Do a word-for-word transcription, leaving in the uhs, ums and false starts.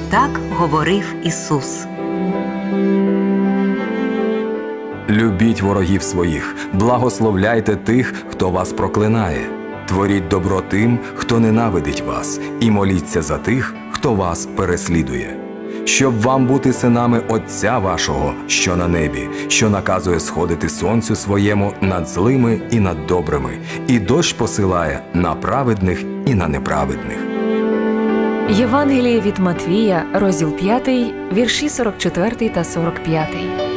так говорив Ісус. Любіть ворогів своїх, благословляйте тих, хто вас проклинає. Творіть добро тим, хто ненавидить вас, і моліться за тих, хто вас переслідує. Щоб вам бути синами Отця вашого, що на небі, що наказує сходити сонцю своєму над злими і над добрими, і дощ посилає на праведних і на неправедних. Євангеліє від Матвія, розділ п'ятий, вірші сорок четвертий та сорок п'ятий.